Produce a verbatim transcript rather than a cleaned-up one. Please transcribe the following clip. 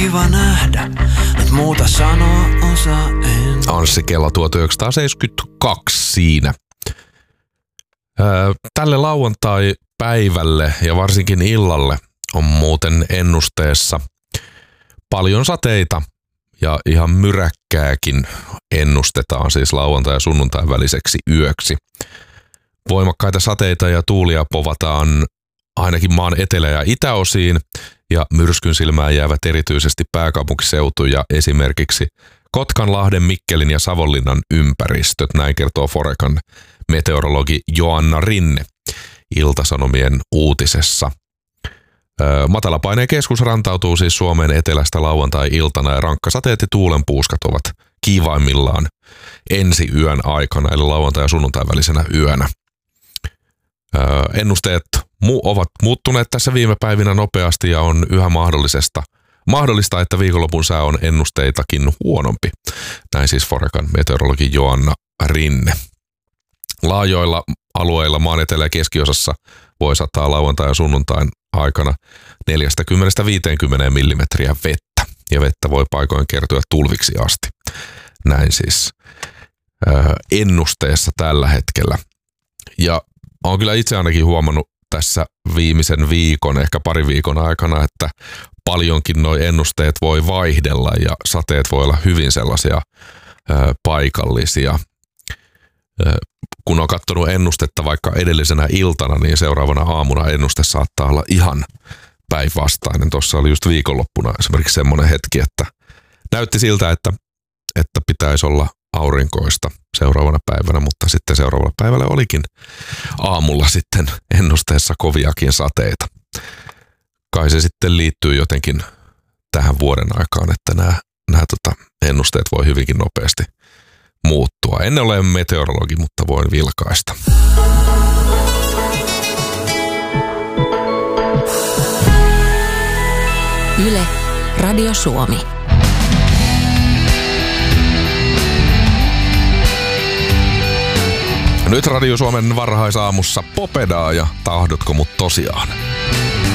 kiva nähdä, et muuta sanoa osaa en. Anssi Kela tuhatyhdeksänsataaseitsemänkymmentäkaksi siinä. Öö, tälle lauantai-päivälle ja varsinkin illalle on muuten ennusteessa paljon sateita ja ihan myräkkääkin ennustetaan siis lauantai- ja sunnuntain väliseksi yöksi. Voimakkaita sateita ja tuulia povataan ainakin maan etelä- ja itäosiin ja myrskyn silmään jäävät erityisesti pääkaupunkiseutu ja esimerkiksi Kotkanlahden, Mikkelin ja Savonlinnan ympäristöt, näin kertoo Forecan meteorologi Joanna Rinne Ilta-Sanomien uutisessa. Öö, matalapaineen keskus rantautuu siis Suomeen etelästä lauantai-iltana ja rankkasateet ja tuulenpuuskat ovat kiivaimmillaan ensi yön aikana eli lauantai- ja sunnuntain välisenä yönä. Öö, ennusteet mu- ovat muuttuneet tässä viime päivinä nopeasti ja on yhä mahdollisesta, mahdollista, että viikonlopun sää on ennusteitakin huonompi. Näin siis Forecan meteorologi Joanna Rinne. Laajoilla alueilla maan etelä- ja keskiosassa voi sataa lauantai- ja sunnuntain aikana neljäkymmentä viisikymmentä millimetriä vettä. Ja vettä voi paikoin kertyä tulviksi asti. Näin siis öö, ennusteessa tällä hetkellä. Ja olen kyllä itse ainakin huomannut tässä viimeisen viikon, ehkä pari viikon aikana, että paljonkin nuo ennusteet voi vaihdella ja sateet voi olla hyvin sellaisia ö, paikallisia. Ö, kun on katsonut ennustetta vaikka edellisenä iltana, niin seuraavana aamuna ennuste saattaa olla ihan päinvastainen. Tuossa oli just viikonloppuna esimerkiksi semmoinen hetki, että näytti siltä, että, että pitäisi olla aurinkoista seuraavana päivänä, mutta sitten seuraavana päivällä olikin aamulla sitten ennusteessa koviakin sateita. Kai se sitten liittyy jotenkin tähän vuoden aikaan, että nämä, nämä tota, ennusteet voi hyvinkin nopeasti muuttua. En ole meteorologi, mutta voin vilkaista. Yle, Radio Suomi. Nyt Radio Suomen varhaisaamussa Popedaa ja Tahdotko mut tosiaan?